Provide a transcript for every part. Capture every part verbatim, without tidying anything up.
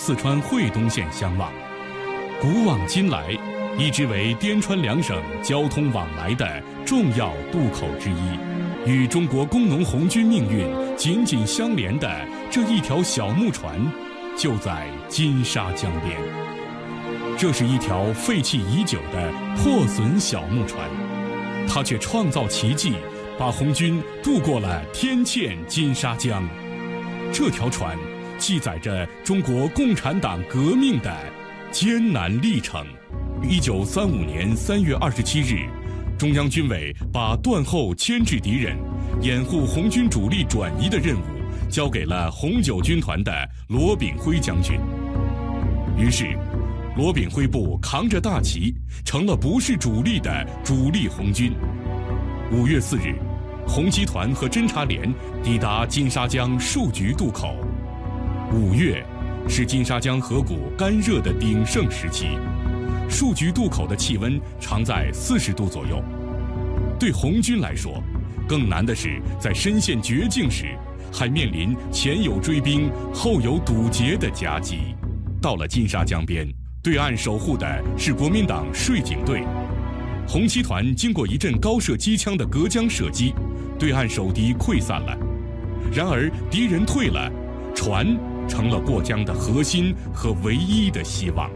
四川会东县相望。古往今来，一直为滇川两省交通往来的重要渡口之一。与中国工农红军命运紧紧相连的这一条小木船，就在金沙江边。这是一条废弃已久的破损小木船，它却创造奇迹，把红军渡过了天堑金沙江。这条船记载着中国共产党革命的艰难历程。一九三五年三月二十七日，中央军委把断后牵制敌人、掩护红军主力转移的任务交给了红九军团的罗炳辉将军。于是，罗炳辉部扛着大旗，成了不是主力的主力红军。五月四日，红七团和侦察连抵达金沙江树局渡口。五月是金沙江河谷干热的鼎盛时期，树局渡口的气温常在四十度左右。对红军来说，更难的是在身陷绝境时，还面临前有追兵，后有堵截的夹击。到了金沙江边，对岸守护的是国民党税警队。红七团经过一阵高射机枪的隔江射击，对岸守敌溃散了。然而敌人退了，船成了过江的核心和唯一的希望。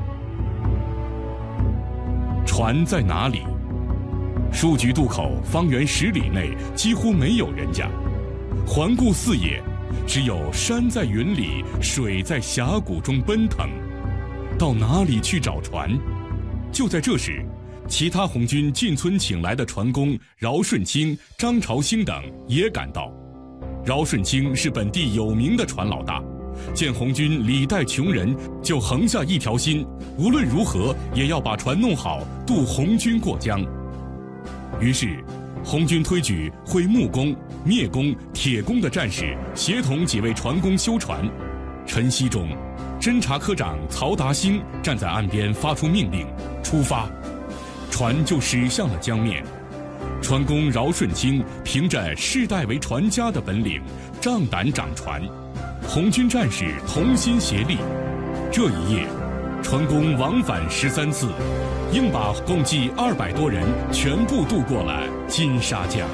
船在哪里？树局渡口方圆十里内几乎没有人家，环顾四野，只有山在云里，水在峡谷中奔腾。到哪里去找船？就在这时，其他红军进村请来的船工饶顺清、张朝兴等也赶到。饶顺清是本地有名的船老大，见红军礼待穷人，就横下一条心，无论如何也要把船弄好，渡红军过江。于是，红军推举会木工、篾工、铁工的战士协同几位船工修船。晨曦中，侦察科长曹达兴站在岸边发出命令：出发。船就驶向了江面。船工饶顺清凭着世代为船家的本领，仗胆掌船。红军战士同心协力，这一夜，船工往返十三次，硬把共计二百多人全部渡过了金沙江。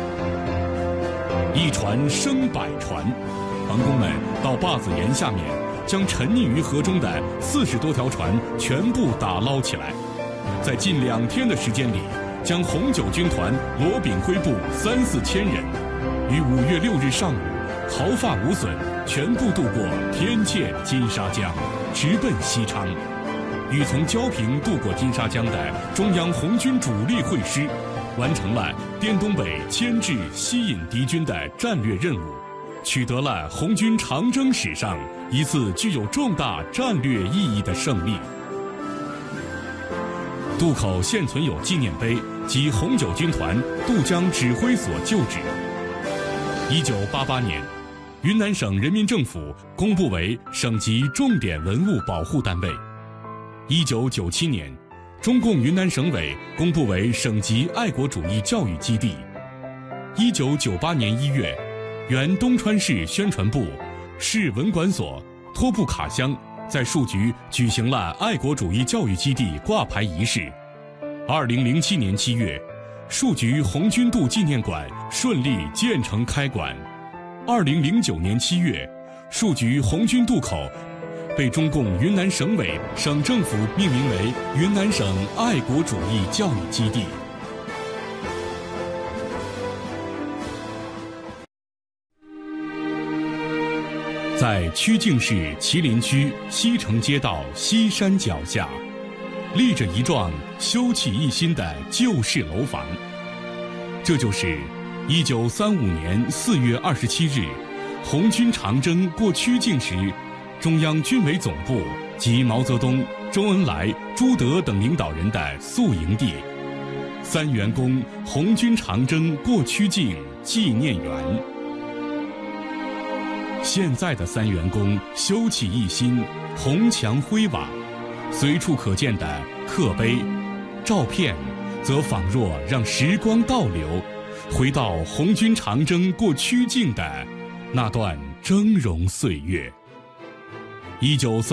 一船升百船，船工们到坝子岩下面，将沉溺于河中的四十多条船全部打捞起来。在近两天的时间里，将红九军团罗炳辉部三四千人，于五月六日上午毫发无损，全部渡过天堑金沙江，直奔西昌。与从焦平渡过金沙江的中央红军主力会师，完成了滇东北牵制吸引敌军的战略任务，取得了红军长征史上一次具有重大战略意义的胜利。渡口现存有纪念碑及红九军团渡江指挥所旧址。一九八八年，云南省人民政府公布为省级重点文物保护单位。一九九七年，中共云南省委公布为省级爱国主义教育基地。一九九八年一月，原东川市宣传部、市文管所、托布卡乡在树局举行了爱国主义教育基地挂牌仪式。二零零七年七月，树局红军渡纪念馆顺利建成开馆。二零零九年七月，树局红军渡口被中共云南省委、省政府命名为云南省爱国主义教育基地。在曲靖市麒麟区西城街道西山脚下，立着一幢修葺一新的旧式楼房。这就是一九三五年四月二十七日，红军长征过曲靖时，中央军委总部及毛泽东、周恩来、朱德等领导人的宿营地——三元宫红军长征过曲靖纪念园。现在的三元宫修葺一新，红墙灰瓦，随处可见的刻碑、照片，则仿若让时光倒流，回到红军长征过曲靖的那段峥嵘岁月。一九三